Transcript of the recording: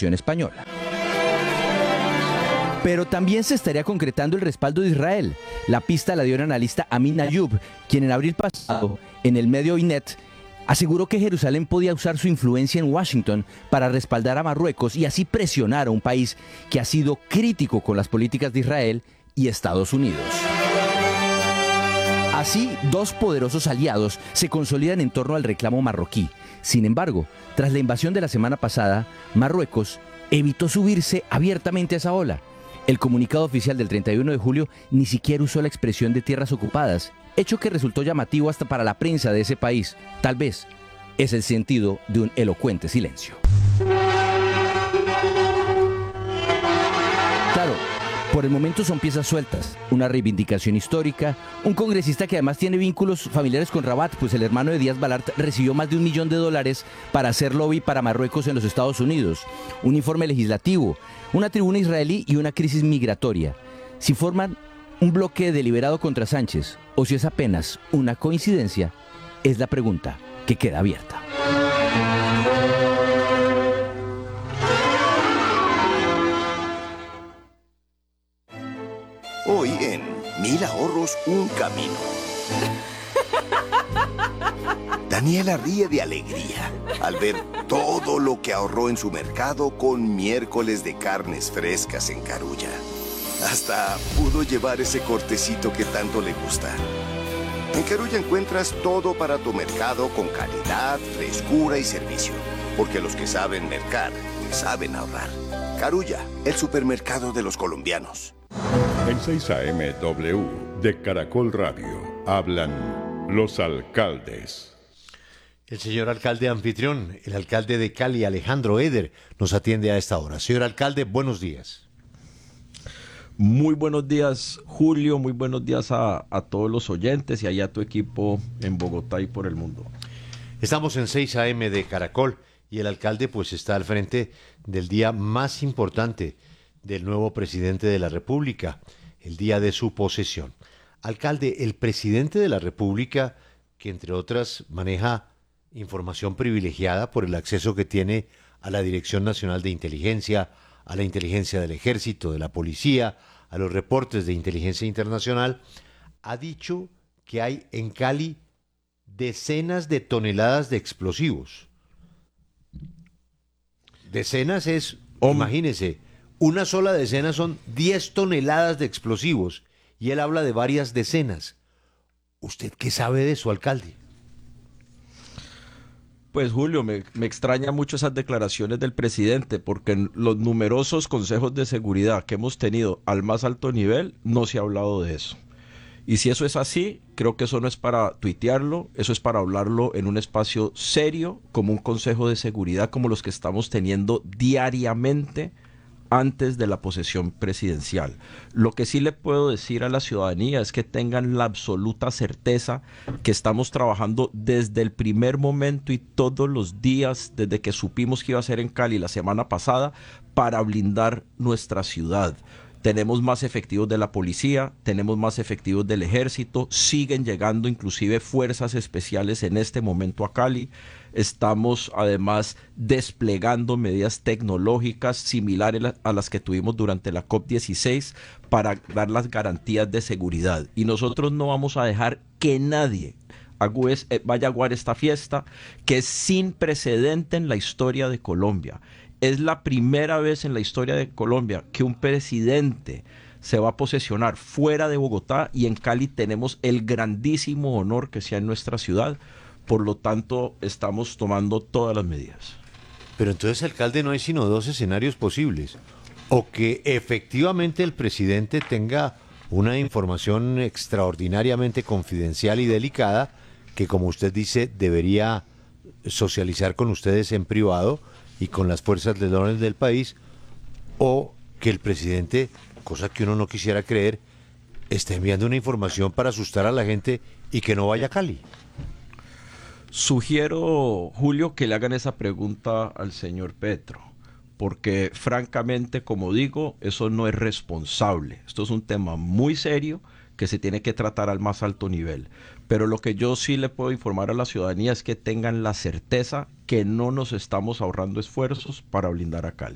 española. Pero también se estaría concretando el respaldo de Israel. La pista la dio el analista Amin Ayub, quien en abril pasado, en el medio Ynet, aseguró que Jerusalén podía usar su influencia en Washington para respaldar a Marruecos y así presionar a un país que ha sido crítico con las políticas de Israel y Estados Unidos. Así, dos poderosos aliados se consolidan en torno al reclamo marroquí. Sin embargo, tras la invasión de la semana pasada, Marruecos evitó subirse abiertamente a esa ola. El comunicado oficial del 31 de julio ni siquiera usó la expresión de tierras ocupadas, hecho que resultó llamativo hasta para la prensa de ese país. Tal vez es el sentido de un elocuente silencio. Claro, por el momento son piezas sueltas, una reivindicación histórica, un congresista que además tiene vínculos familiares con Rabat, pues el hermano de Díaz Balart recibió más de $1 millón para hacer lobby para Marruecos en los Estados Unidos, un informe legislativo, una tribuna israelí y una crisis migratoria. Si forman un bloque deliberado contra Sánchez o si es apenas una coincidencia, es la pregunta que queda abierta. Hoy en 1000 ahorros, un camino. Daniela ríe de alegría al ver todo lo que ahorró en su mercado con miércoles de carnes frescas en Carulla. Hasta pudo llevar ese cortecito que tanto le gusta. En Carulla encuentras todo para tu mercado con calidad, frescura y servicio. Porque los que saben mercar, saben ahorrar. Carulla, el supermercado de los colombianos. En 6 AM W de Caracol Radio hablan los alcaldes. El señor alcalde anfitrión, el alcalde de Cali, Alejandro Eder, nos atiende a esta hora. Señor alcalde, buenos días. Muy buenos días, Julio, muy buenos días a todos los oyentes y allá a tu equipo en Bogotá y por el mundo. Estamos en 6 AM de Caracol y el alcalde pues está al frente del día más importante del nuevo presidente de la República, el día de su posesión. Alcalde, el presidente de la República, que entre otras maneja información privilegiada por el acceso que tiene a la Dirección Nacional de Inteligencia, a la inteligencia del Ejército, de la Policía, a los reportes de inteligencia internacional, ha dicho que hay en Cali decenas de toneladas de explosivos. Decenas es, imagínese, una sola decena son 10 toneladas de explosivos y él habla de varias decenas. ¿Usted qué sabe de eso, alcalde? Pues Julio, me extraña mucho esas declaraciones del presidente porque en los numerosos consejos de seguridad que hemos tenido al más alto nivel no se ha hablado de eso. Y si eso es así, creo que eso no es para tuitearlo, eso es para hablarlo en un espacio serio como un consejo de seguridad como los que estamos teniendo diariamente antes de la posesión presidencial. Lo que sí le puedo decir a la ciudadanía es que tengan la absoluta certeza que estamos trabajando desde el primer momento y todos los días desde que supimos que iba a ser en Cali la semana pasada para blindar nuestra ciudad. Tenemos más efectivos de la policía, tenemos más efectivos del ejército, siguen llegando inclusive fuerzas especiales en este momento a Cali. Estamos además desplegando medidas tecnológicas similares a las que tuvimos durante la COP16 para dar las garantías de seguridad. Y nosotros no vamos a dejar que nadie vaya a aguar esta fiesta que es sin precedente en la historia de Colombia. Es la primera vez en la historia de Colombia que un presidente se va a posesionar fuera de Bogotá y en Cali tenemos el grandísimo honor que sea en nuestra ciudad. Por lo tanto, estamos tomando todas las medidas. Pero entonces, alcalde, no hay sino dos escenarios posibles. O que efectivamente el presidente tenga una información extraordinariamente confidencial y delicada que, como usted dice, debería socializar con ustedes en privado y con las fuerzas del orden del país, o que el presidente, cosa que uno no quisiera creer, está enviando una información para asustar a la gente y que no vaya a Cali. Sugiero, Julio, que le hagan esa pregunta al señor Petro, porque francamente, como digo, eso no es responsable. Esto es un tema muy serio que se tiene que tratar al más alto nivel. Pero lo que yo sí le puedo informar a la ciudadanía es que tengan la certeza que no nos estamos ahorrando esfuerzos para blindar a Cali.